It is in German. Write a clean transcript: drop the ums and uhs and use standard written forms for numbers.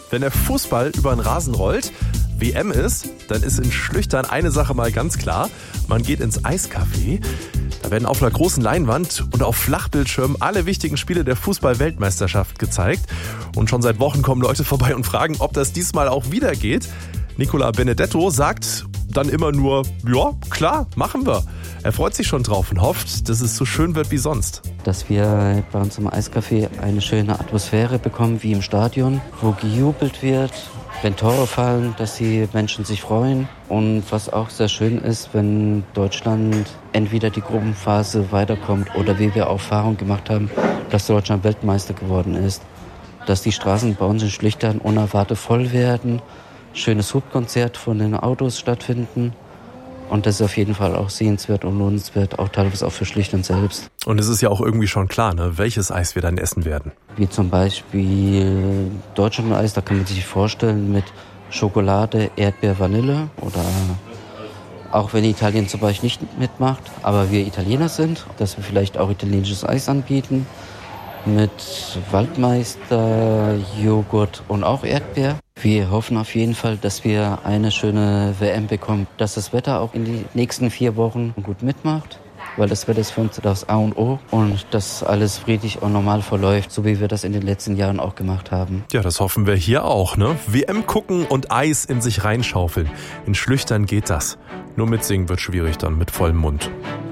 Wenn der Fußball über den Rasen rollt, WM ist, dann ist in Schlüchtern eine Sache mal ganz klar. Man geht ins Eiscafé. Da werden auf einer großen Leinwand und auf Flachbildschirmen alle wichtigen Spiele der Fußball-Weltmeisterschaft gezeigt. Und schon seit Wochen kommen Leute vorbei und fragen, ob das diesmal auch wieder geht. Nicola Benedetto sagt dann immer nur, ja, klar, machen wir. Er freut sich schon drauf und hofft, dass es so schön wird wie sonst. Dass wir bei uns im Eiscafé eine schöne Atmosphäre bekommen, wie im Stadion, wo gejubelt wird, wenn Tore fallen, dass die Menschen sich freuen. Und was auch sehr schön ist, wenn Deutschland entweder die Gruppenphase weiterkommt oder wie wir Erfahrung gemacht haben, dass Deutschland Weltmeister geworden ist. Dass die Straßen bei uns in Schlüchtern unerwartet voll werden, schönes Hubkonzert von den Autos stattfinden. Und das ist auf jeden Fall auch sehenswert und lohnenswert, auch teilweise auch für Schlüchtern selbst. Und es ist ja auch irgendwie schon klar, ne, welches Eis wir dann essen werden. Wie zum Beispiel Deutschland-Eis, da kann man sich vorstellen mit Schokolade, Erdbeer, Vanille. Oder auch wenn Italien zum Beispiel nicht mitmacht, aber wir Italiener sind, dass wir vielleicht auch italienisches Eis anbieten. Mit Waldmeister, Joghurt und auch Erdbeer. Wir hoffen auf jeden Fall, dass wir eine schöne WM bekommen, dass das Wetter auch in die nächsten 4 Wochen gut mitmacht, weil das Wetter ist für uns das A und O und dass alles friedlich und normal verläuft, so wie wir das in den letzten Jahren auch gemacht haben. Ja, das hoffen wir hier auch, ne? WM gucken und Eis in sich reinschaufeln. In Schlüchtern geht das. Nur mitsingen wird schwierig dann mit vollem Mund.